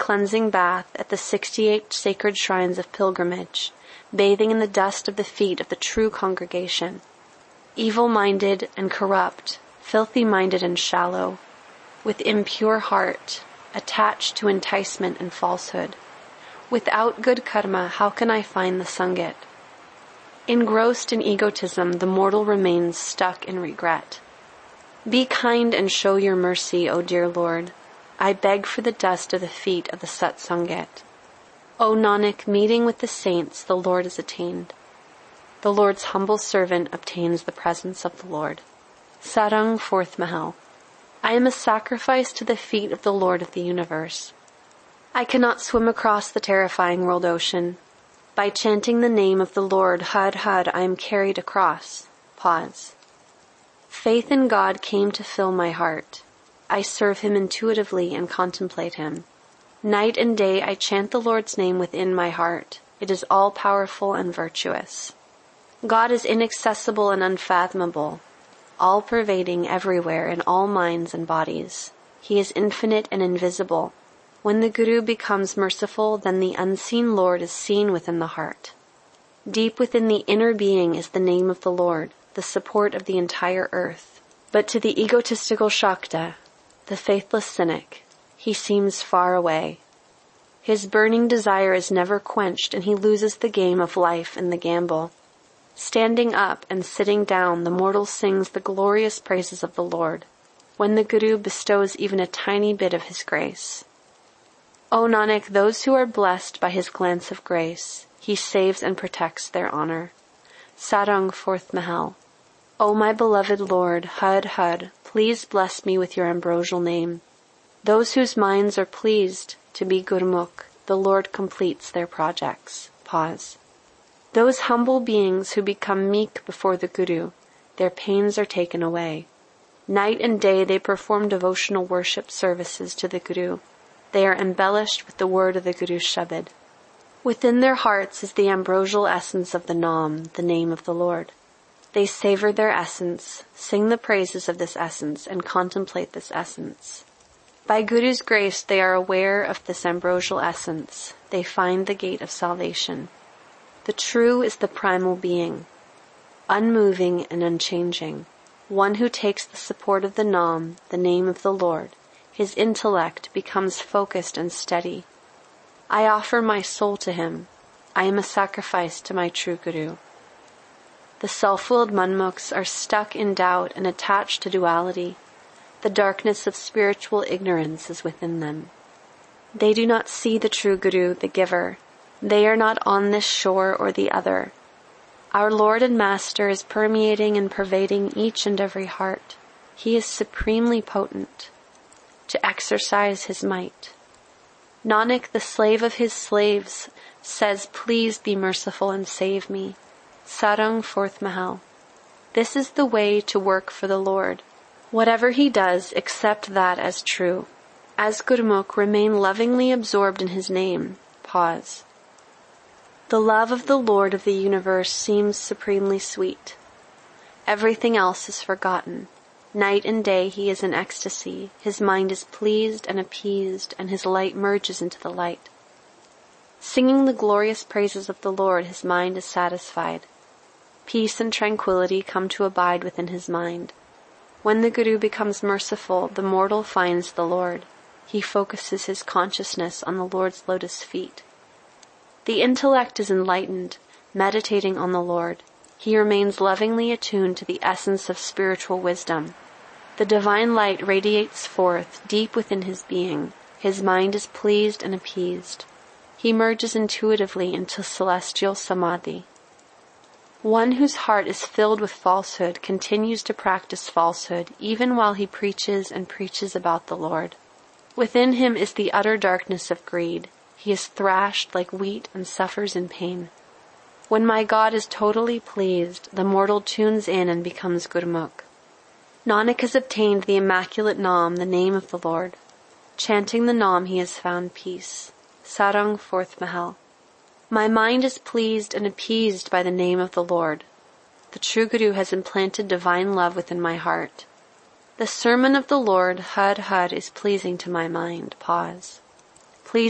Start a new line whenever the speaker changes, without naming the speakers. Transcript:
cleansing bath at the 68 sacred shrines of pilgrimage, bathing in the dust of the feet of the true congregation. Evil-minded and corrupt, filthy-minded and shallow, with impure heart, attached to enticement and falsehood. Without good karma, how can I find the Sangat? Engrossed in egotism, the mortal remains stuck in regret. Be kind and show your mercy, O dear Lord. I beg for the dust of the feet of the Satsangat. O Nanak, meeting with the saints, the Lord is attained. The Lord's humble servant obtains the presence of the Lord. Sarang, 4th Mahal. I am a sacrifice to the feet of the Lord of the universe. I cannot swim across the terrifying world ocean. By chanting the name of the Lord, Har Har, I am carried across. Pause. Faith in God came to fill my heart. I serve Him intuitively and contemplate Him. Night and day I chant the Lord's name within my heart. It is all-powerful and virtuous. God is inaccessible and unfathomable, all-pervading everywhere in all minds and bodies. He is infinite and invisible. When the Guru becomes merciful, then the unseen Lord is seen within the heart. Deep within the inner being is the name of the Lord, the support of the entire earth. But to the egotistical Shakta, the faithless cynic, he seems far away. His burning desire is never quenched, and he loses the game of life in the gamble. Standing up and sitting down, the mortal sings the glorious praises of the Lord, when the Guru bestows even a tiny bit of his grace. O Nanak, those who are blessed by his glance of grace, he saves and protects their honor. Sarang, 4th Mahal. O my beloved Lord, Har Har, please bless me with your ambrosial name. Those whose minds are pleased to be Gurmukh, the Lord completes their projects. Pause. Those humble beings who become meek before the Guru, their pains are taken away. Night and day they perform devotional worship services to the Guru. They are embellished with the word of the Guru's Shabad. Within their hearts is the ambrosial essence of the Nam, the name of the Lord. They savor their essence, sing the praises of this essence, and contemplate this essence. By Guru's grace they are aware of this ambrosial essence. They find the gate of salvation. The true is the primal being, unmoving and unchanging, one who takes the support of the Nam, the name of the Lord. His intellect becomes focused and steady. I offer my soul to him. I am a sacrifice to my true Guru. The self-willed manmukhs are stuck in doubt and attached to duality. The darkness of spiritual ignorance is within them. They do not see the true Guru, the giver. They are not on this shore or the other. Our Lord and Master is permeating and pervading each and every heart. He is supremely potent to exercise his might. Nanak, the slave of his slaves, says, please be merciful and save me. Sarang, 4th Mahal. This is the way to work for the Lord. Whatever he does, accept that as true. As Gurmukh, remain lovingly absorbed in his name. Pause. The love of the Lord of the universe seems supremely sweet. Everything else is forgotten. Night and day he is in ecstasy. His mind is pleased and appeased, and his light merges into the light. Singing the glorious praises of the Lord, his mind is satisfied. Peace and tranquility come to abide within his mind. When the Guru becomes merciful, the mortal finds the Lord. He focuses his consciousness on the Lord's lotus feet. The intellect is enlightened, meditating on the Lord. He remains lovingly attuned to the essence of spiritual wisdom. The divine light radiates forth deep within his being. His mind is pleased and appeased. He merges intuitively into celestial samadhi. One whose heart is filled with falsehood continues to practice falsehood even while he preaches and preaches about the Lord. Within him is the utter darkness of greed. He is thrashed like wheat and suffers in pain. When my God is totally pleased, the mortal tunes in and becomes Gurmukh. Nanak has obtained the immaculate Nam, the name of the Lord. Chanting the Nam, he has found peace. Sarang, 4th Mahal. My mind is pleased and appeased by the name of the Lord. The true Guru has implanted divine love within my heart. The sermon of the Lord, Har Har, is pleasing to my mind. Pause.